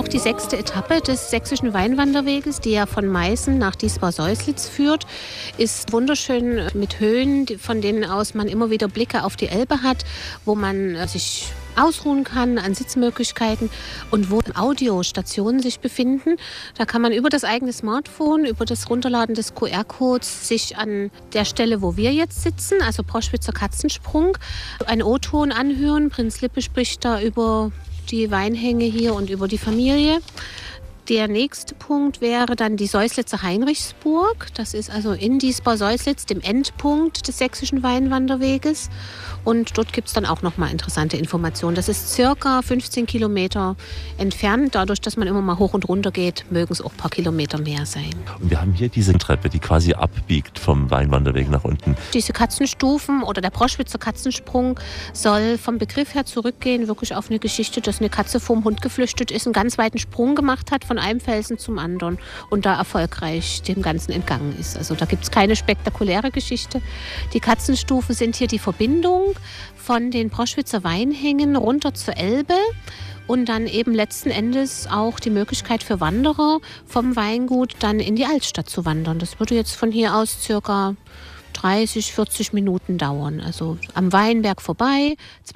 auch die 6. Etappe des Sächsischen Weinwanderweges, die ja von Meißen nach Diesbar-Säuslitz führt. Ist wunderschön mit Höhen, von denen aus man immer wieder Blicke auf die Elbe hat, wo man sich ausruhen kann an Sitzmöglichkeiten und wo Audiostationen sich befinden. Da kann man über das eigene Smartphone, über das Runterladen des QR-Codes sich an der Stelle, wo wir jetzt sitzen, also Proschwitzer Katzensprung, einen O-Ton anhören. Prinz Lippe spricht da über die Weinhänge hier und über die Familie. Der nächste Punkt wäre dann die Säuslitzer Heinrichsburg. Das ist also in Diesbar-Säuslitz, dem Endpunkt des Sächsischen Weinwanderweges. Und dort gibt es dann auch nochmal interessante Informationen. Das ist circa 15 Kilometer entfernt. Dadurch, dass man immer mal hoch und runter geht, mögen es auch ein paar Kilometer mehr sein. Und wir haben hier diese Treppe, die quasi abbiegt vom Weinwanderweg nach unten. Diese Katzenstufen oder der Proschwitzer Katzensprung soll vom Begriff her zurückgehen, wirklich auf eine Geschichte, dass eine Katze vom Hund geflüchtet ist, einen ganz weiten Sprung gemacht hat von einem Felsen zum anderen und da erfolgreich dem Ganzen entgangen ist. Also da gibt es keine spektakuläre Geschichte. Die Katzenstufen sind hier die Verbindung von den Proschwitzer Weinhängen runter zur Elbe und dann eben letzten Endes auch die Möglichkeit für Wanderer vom Weingut dann in die Altstadt zu wandern. Das würde jetzt von hier aus circa 30, 40 Minuten dauern. Also am Weinberg vorbei,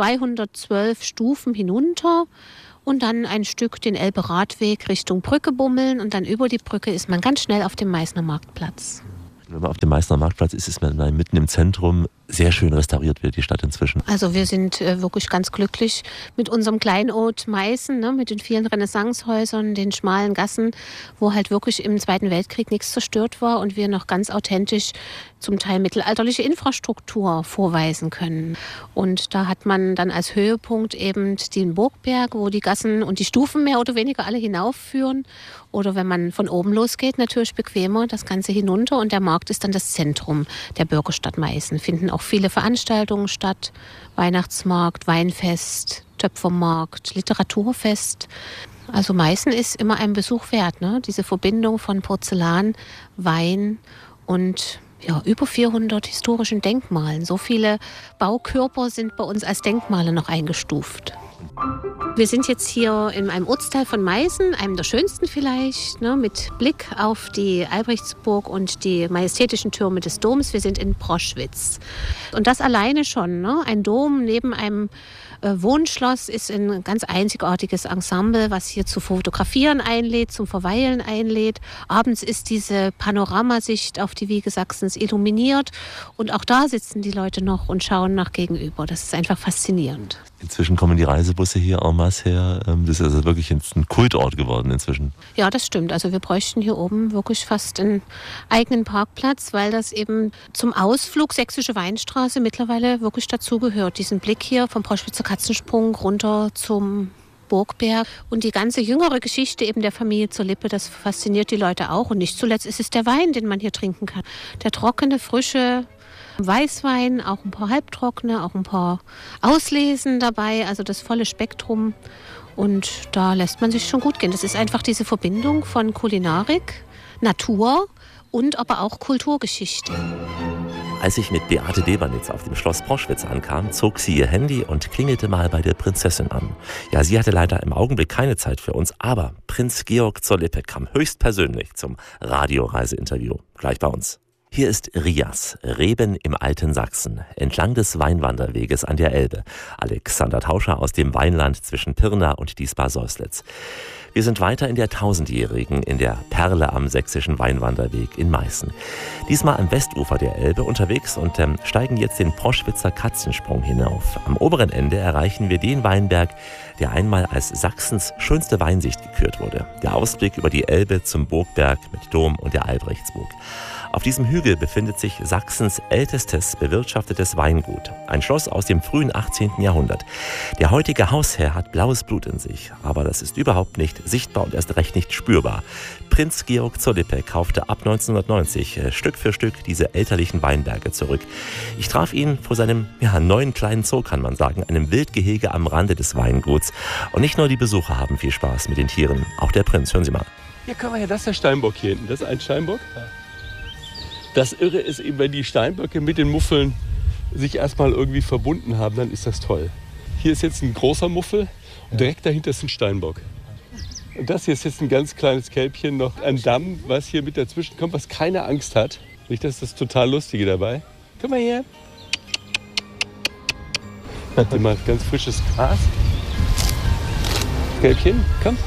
212 Stufen hinunter und dann ein Stück den Elbe-Radweg Richtung Brücke bummeln und dann über die Brücke ist man ganz schnell auf dem Meißner Marktplatz. Wenn man auf dem Meißner Marktplatz ist, ist man mitten im Zentrum. Sehr schön restauriert wird die Stadt inzwischen. Also wir sind wirklich ganz glücklich mit unserem Kleinod Meißen, ne, mit den vielen Renaissancehäusern, den schmalen Gassen, wo halt wirklich im Zweiten Weltkrieg nichts zerstört war und wir noch ganz authentisch zum Teil mittelalterliche Infrastruktur vorweisen können. Und da hat man dann als Höhepunkt eben den Burgberg, wo die Gassen und die Stufen mehr oder weniger alle hinaufführen. Oder wenn man von oben losgeht, natürlich bequemer das Ganze hinunter. Und der Markt ist dann das Zentrum der Bürgerstadt Meißen. Finden auch viele Veranstaltungen statt. Weihnachtsmarkt, Weinfest, Töpfermarkt, Literaturfest. Also Meißen ist immer ein Besuch wert, ne? Diese Verbindung von Porzellan, Wein und über 400 historischen Denkmalen. So viele Baukörper sind bei uns als Denkmale noch eingestuft. Wir sind jetzt hier in einem Ortsteil von Meißen, einem der schönsten vielleicht, ne, mit Blick auf die Albrechtsburg und die majestätischen Türme des Doms. Wir sind in Proschwitz. Und das alleine schon, ne? Ein Dom neben einem Wohnschloss ist ein ganz einzigartiges Ensemble, was hier zu fotografieren einlädt, zum Verweilen einlädt. Abends ist diese Panoramasicht auf die Wiege Sachsens illuminiert und auch da sitzen die Leute noch und schauen nach gegenüber. Das ist einfach faszinierend. Inzwischen kommen die Reisebusse hier en masse her. Das ist also wirklich ein Kultort geworden inzwischen. Ja, das stimmt. Also wir bräuchten hier oben wirklich fast einen eigenen Parkplatz, weil das eben zum Ausflug Sächsische Weinstraße mittlerweile wirklich dazugehört. Diesen Blick hier vom Proschwitzer Katzensprung runter zum Burgberg und die ganze jüngere Geschichte eben der Familie zur Lippe, das fasziniert die Leute auch. Und nicht zuletzt ist es der Wein, den man hier trinken kann. Der trockene, frische Weißwein, auch ein paar halbtrockene, auch ein paar Auslesen dabei, also das volle Spektrum. Und da lässt man sich schon gut gehen. Das ist einfach diese Verbindung von Kulinarik, Natur und aber auch Kulturgeschichte. Als ich mit Beate Debernitz auf dem Schloss Proschwitz ankam, zog sie ihr Handy und klingelte mal bei der Prinzessin an. Ja, sie hatte leider im Augenblick keine Zeit für uns, aber Prinz Georg zur Lippe kam höchstpersönlich zum Radioreiseinterview. Gleich bei uns. Hier ist Rias, Reben im alten Sachsen, entlang des Weinwanderweges an der Elbe. Alexander Tauscher aus dem Weinland zwischen Pirna und Diesbar-Säuslitz. Wir sind weiter in der 1000-jährigen, in der Perle am Sächsischen Weinwanderweg in Meißen. Diesmal am Westufer der Elbe unterwegs und steigen jetzt den Proschwitzer Katzensprung hinauf. Am oberen Ende erreichen wir den Weinberg, der einmal als Sachsens schönste Weinsicht gekürt wurde. Der Ausblick über die Elbe zum Burgberg mit Dom und der Albrechtsburg. Auf diesem Hügel befindet sich Sachsens ältestes bewirtschaftetes Weingut. Ein Schloss aus dem frühen 18. Jahrhundert. Der heutige Hausherr hat blaues Blut in sich, aber das ist überhaupt nicht sichtbar und erst recht nicht spürbar. Prinz Georg zur Lippe kaufte ab 1990 Stück für Stück diese elterlichen Weinberge zurück. Ich traf ihn vor seinem neuen kleinen Zoo, kann man sagen, einem Wildgehege am Rande des Weinguts. Und nicht nur die Besucher haben viel Spaß mit den Tieren, auch der Prinz. Hören Sie mal. Hier können wir das ist der Steinbock hier hinten. Das ist ein Steinbock. Das Irre ist eben, wenn die Steinböcke mit den Muffeln sich erstmal irgendwie verbunden haben, dann ist das toll. Hier ist jetzt ein großer Muffel und direkt dahinter ist ein Steinbock. Und das hier ist jetzt ein ganz kleines Kälbchen, noch ein Damm, was hier mit dazwischen kommt, was keine Angst hat. Nicht, das ist das total Lustige dabei. Komm mal her. Hat immer ganz frisches Gras. Kälbchen, komm.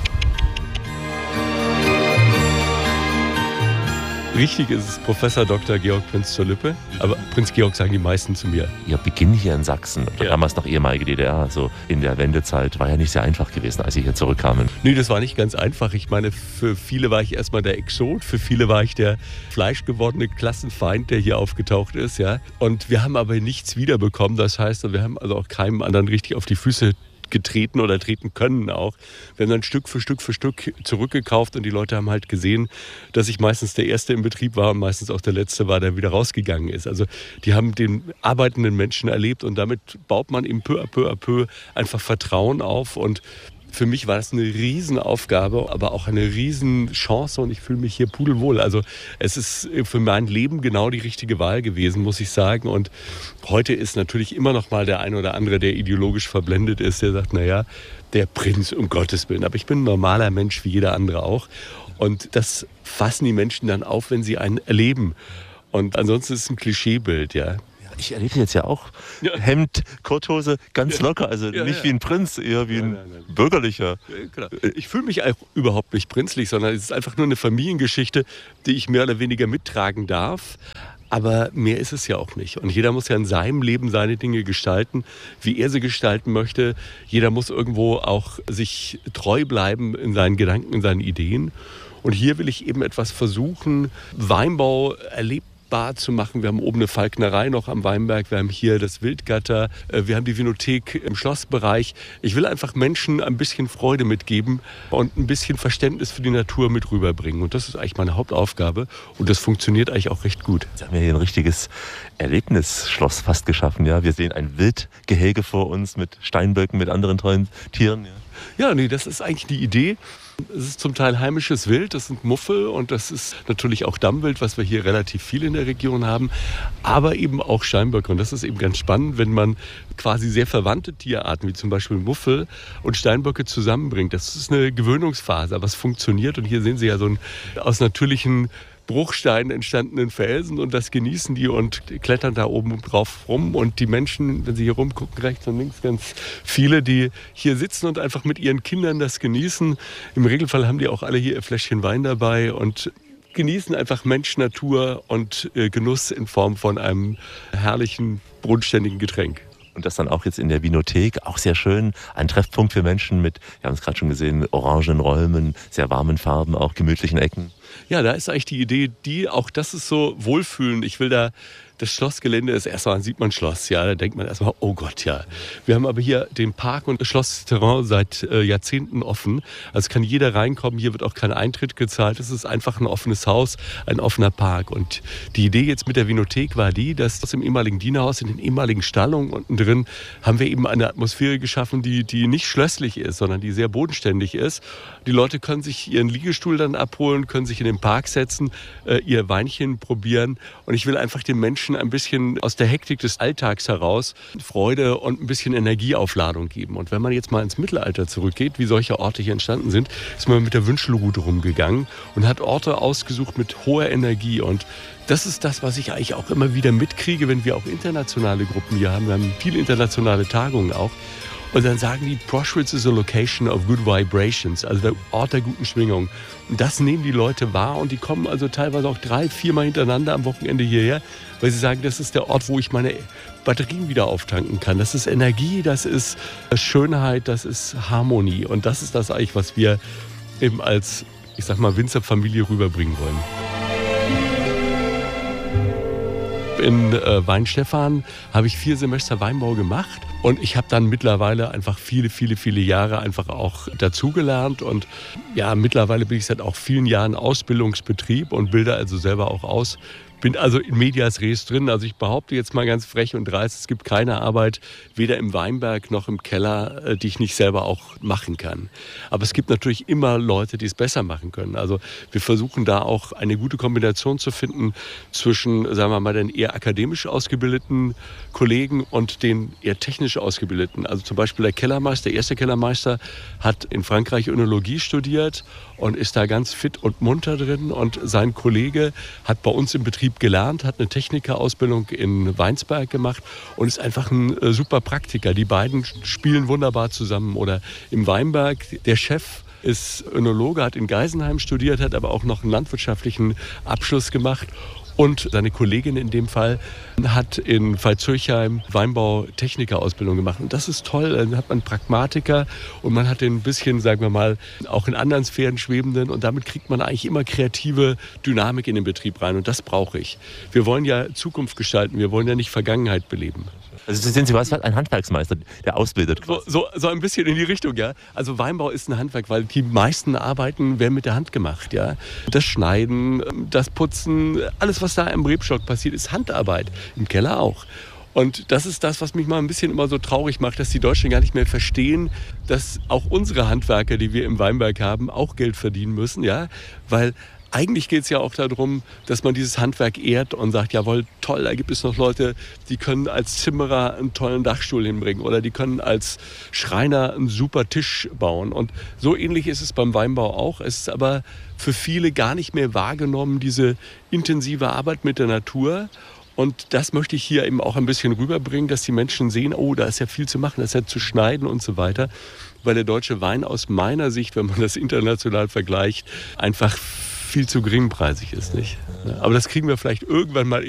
Richtig ist es Professor Dr. Georg Prinz zur Lippe, aber Prinz Georg sagen die meisten zu mir. Ihr Beginn hier in Sachsen, damals noch ehemalige DDR, also in der Wendezeit, war ja nicht sehr einfach gewesen, als Sie hier zurückkamen. Nee, das war nicht ganz einfach. Ich meine, für viele war ich erstmal der Exot, für viele war ich der fleischgewordene Klassenfeind, der hier aufgetaucht ist. Ja. Und wir haben aber nichts wiederbekommen. Das heißt, wir haben also auch keinem anderen richtig auf die Füße getreten oder treten können auch. Wir haben dann Stück für Stück zurückgekauft und die Leute haben halt gesehen, dass ich meistens der Erste im Betrieb war und meistens auch der Letzte war, der wieder rausgegangen ist. Also die haben den arbeitenden Menschen erlebt und damit baut man ihm peu à peu einfach Vertrauen auf und für mich war das eine Riesenaufgabe, aber auch eine Riesenchance und ich fühle mich hier pudelwohl. Also es ist für mein Leben genau die richtige Wahl gewesen, muss ich sagen. Und heute ist natürlich immer noch mal der ein oder andere, der ideologisch verblendet ist, der sagt, naja, der Prinz, um Gottes Willen. Aber ich bin ein normaler Mensch, wie jeder andere auch. Und das fassen die Menschen dann auf, wenn sie einen erleben. Und ansonsten ist es ein Klischeebild, ja. Ich erlebe jetzt ja auch Hemd, Korthose, ganz locker, also nicht wie ein Prinz, eher wie ein bürgerlicher. Klar. Ich fühle mich auch überhaupt nicht prinzlich, sondern es ist einfach nur eine Familiengeschichte, die ich mehr oder weniger mittragen darf. Aber mehr ist es ja auch nicht. Und jeder muss ja in seinem Leben seine Dinge gestalten, wie er sie gestalten möchte. Jeder muss irgendwo auch sich treu bleiben in seinen Gedanken, in seinen Ideen. Und hier will ich eben etwas versuchen, Weinbau erlebbar zu machen. Wir haben oben eine Falknerei noch am Weinberg, wir haben hier das Wildgatter, wir haben die Vinothek im Schlossbereich. Ich will einfach Menschen ein bisschen Freude mitgeben und ein bisschen Verständnis für die Natur mit rüberbringen. Und das ist eigentlich meine Hauptaufgabe und das funktioniert eigentlich auch recht gut. Jetzt haben wir hier ein richtiges Erlebnisschloss fast geschaffen. Ja? Wir sehen ein Wildgehege vor uns mit Steinböcken, mit anderen tollen Tieren. Ja, nee, das ist eigentlich die Idee. Es ist zum Teil heimisches Wild, das sind Muffel und das ist natürlich auch Dammwild, was wir hier relativ viel in der Region haben, aber eben auch Steinböcke. Und das ist eben ganz spannend, wenn man quasi sehr verwandte Tierarten, wie zum Beispiel Muffel und Steinböcke zusammenbringt. Das ist eine Gewöhnungsphase, aber es funktioniert. Und hier sehen Sie ja so einen aus natürlichen Bruchsteinen entstandenen Felsen und das genießen die und klettern da oben drauf rum. Und die Menschen, wenn sie hier rumgucken, rechts und links, ganz viele, die hier sitzen und einfach mit ihren Kindern das genießen. Im Regelfall haben die auch alle hier ihr Fläschchen Wein dabei und genießen einfach Mensch, Natur und Genuss in Form von einem herrlichen, bodenständigen Getränk. Und das dann auch jetzt in der Vinothek, auch sehr schön. Ein Treffpunkt für Menschen mit, wir haben es gerade schon gesehen, orangenen Räumen, sehr warmen Farben, auch gemütlichen Ecken. Ja, da ist eigentlich die Idee, auch das ist so Wohlfühlen. Ich will da, das Schlossgelände ist erstmal, sieht man Schloss, ja, da denkt man erstmal, oh Gott, ja. Wir haben aber hier den Park und das Schlossterrain seit Jahrzehnten offen. Also kann jeder reinkommen, hier wird auch kein Eintritt gezahlt. Es ist einfach ein offenes Haus, ein offener Park. Und die Idee jetzt mit der Vinothek war die, dass aus dem ehemaligen Dienerhaus, in den ehemaligen Stallungen unten drin, haben wir eben eine Atmosphäre geschaffen, die nicht schlösslich ist, sondern die sehr bodenständig ist. Die Leute können sich ihren Liegestuhl dann abholen, können sich in den Park setzen, ihr Weinchen probieren. Und ich will einfach den Menschen ein bisschen aus der Hektik des Alltags heraus Freude und ein bisschen Energieaufladung geben. Und wenn man jetzt mal ins Mittelalter zurückgeht, wie solche Orte hier entstanden sind, ist man mit der Wünschelrute rumgegangen und hat Orte ausgesucht mit hoher Energie. Und das ist das, was ich eigentlich auch immer wieder mitkriege, wenn wir auch internationale Gruppen hier haben. Wir haben viele internationale Tagungen auch. Und dann sagen die, Proschwitz is a location of good vibrations, also der Ort der guten Schwingung. Und das nehmen die Leute wahr und die kommen also teilweise auch 3-4 Mal hintereinander am Wochenende hierher, weil sie sagen, das ist der Ort, wo ich meine Batterien wieder auftanken kann. Das ist Energie, das ist Schönheit, das ist Harmonie. Und das ist das eigentlich, was wir eben als, ich sag mal, Winzerfamilie rüberbringen wollen. In Weinstefan habe ich 4 Semester Weinbau gemacht und ich habe dann mittlerweile einfach viele Jahre einfach auch dazugelernt und ja, mittlerweile bin ich seit auch vielen Jahren Ausbildungsbetrieb und bilde also selber auch aus. Bin also in medias res drin. Also ich behaupte jetzt mal ganz frech und dreist, es gibt keine Arbeit, weder im Weinberg noch im Keller, die ich nicht selber auch machen kann. Aber es gibt natürlich immer Leute, die es besser machen können. Also wir versuchen da auch eine gute Kombination zu finden zwischen, sagen wir mal, den eher akademisch ausgebildeten Kollegen und den eher technisch technisch Ausgebildeten. Also zum Beispiel der erste Kellermeister hat in Frankreich Önologie studiert und ist da ganz fit und munter drin. Und sein Kollege hat bei uns im Betrieb gelernt, hat eine Technikerausbildung in Weinsberg gemacht und ist einfach ein super Praktiker. Die beiden spielen wunderbar zusammen. Oder im Weinberg, der Chef ist Önologe, hat in Geisenheim studiert, hat aber auch noch einen landwirtschaftlichen Abschluss gemacht. Und seine Kollegin in dem Fall hat in Veitshöchheim Weinbau-Techniker-Ausbildung gemacht. Und das ist toll. Dann hat man Pragmatiker und man hat den ein bisschen, sagen wir mal, auch in anderen Sphären schwebenden. Und damit kriegt man eigentlich immer kreative Dynamik in den Betrieb rein. Und das brauche ich. Wir wollen ja Zukunft gestalten. Wir wollen ja nicht Vergangenheit beleben. Also sind Sie ein Handwerksmeister, der ausbildet quasi. So ein bisschen in die Richtung, ja. Also Weinbau ist ein Handwerk, weil die meisten Arbeiten werden mit der Hand gemacht, ja. Das Schneiden, das Putzen, alles, was da im Rebstock passiert, ist Handarbeit. Im Keller auch. Und das ist das, was mich mal ein bisschen immer so traurig macht, dass die Deutschen gar nicht mehr verstehen, dass auch unsere Handwerker, die wir im Weinberg haben, auch Geld verdienen müssen, ja. Weil eigentlich geht es ja auch darum, dass man dieses Handwerk ehrt und sagt, jawohl, toll, da gibt es noch Leute, die können als Zimmerer einen tollen Dachstuhl hinbringen oder die können als Schreiner einen super Tisch bauen. Und so ähnlich ist es beim Weinbau auch. Es ist aber für viele gar nicht mehr wahrgenommen, diese intensive Arbeit mit der Natur. Und das möchte ich hier eben auch ein bisschen rüberbringen, dass die Menschen sehen, oh, da ist ja viel zu machen, da ist ja zu schneiden und so weiter. Weil der deutsche Wein aus meiner Sicht, wenn man das international vergleicht, einfach viel zu geringpreisig ist, nicht? Aber das kriegen wir vielleicht irgendwann mal